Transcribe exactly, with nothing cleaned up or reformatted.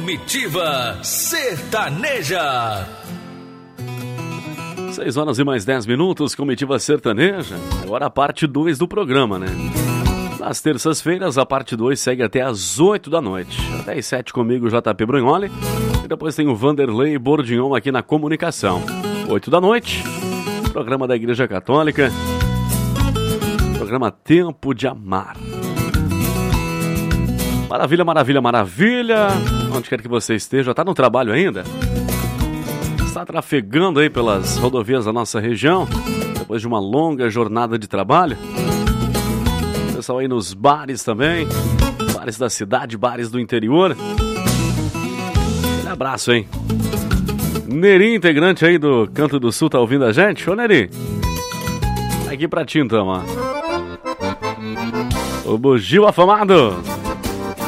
Comitiva Sertaneja. seis horas e mais dez minutos, Comitiva Sertaneja. Agora a parte dois do programa, né? Nas terças-feiras, a parte dois segue até às oito da noite. Até às sete comigo, J P Brunholi. E depois tem o Vanderlei Bordignon aqui na comunicação. oito da noite, programa da Igreja Católica. Programa Tempo de Amar. Maravilha, maravilha, maravilha. Onde quer que você esteja, tá no trabalho ainda? Está trafegando aí pelas rodovias da nossa região, depois de uma longa jornada de trabalho? Pessoal aí nos bares também, bares da cidade, bares do interior. Um abraço, hein? Neri, integrante aí do Canto do Sul, tá ouvindo a gente? Ô, Neri, aqui pra ti então, ó. O bugio afamado.